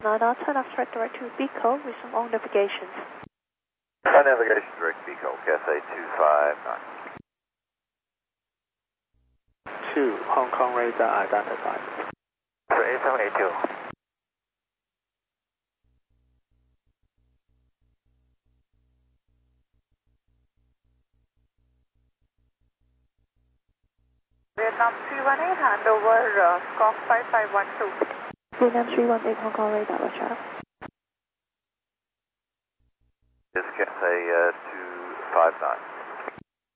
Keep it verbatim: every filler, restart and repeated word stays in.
nine knots and after direct to Beco, resume all navigations. All navigation direct to Beco, C A S A two five nine. two, Hong Kong radar identified. For eight seven eight two. Vietnam three one eight, handover uh, Scoff five five one two. Vietnam three one eight, Hong Kong radar, Roger. This C A S A uh, two five nine.